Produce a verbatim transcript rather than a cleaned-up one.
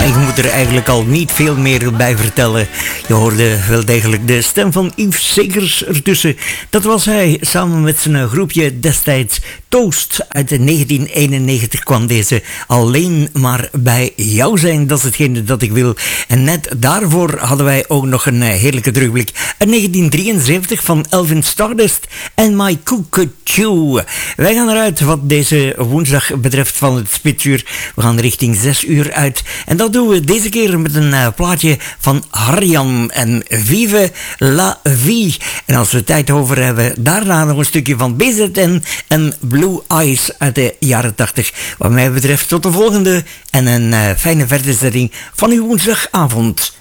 je moet er eigenlijk al niet veel meer bij vertellen. Je hoorde wel degelijk de stem van Yves Segers ertussen. Dat was hij, samen met zijn groepje destijds Toast. Uit negentien eenennegentig kwam deze Alleen maar bij jou zijn. Dat is hetgene dat ik wil. En net daarvoor hadden wij ook nog een heerlijke terugblik uit negentien drieënzeventig van Elvin Stardust en My Cockatoo. Wij gaan eruit wat deze woensdag betreft van het spitsuur. We gaan richting zes uur uit. En dat doen we deze keer met een uh, plaatje van Harjan en Vive la Vie. En als we tijd over hebben, daarna nog een stukje van B Z N en Blue Eyes uit de jaren tachtig. Wat mij betreft tot de volgende en een uh, fijne verderzetting van uw woensdagavond.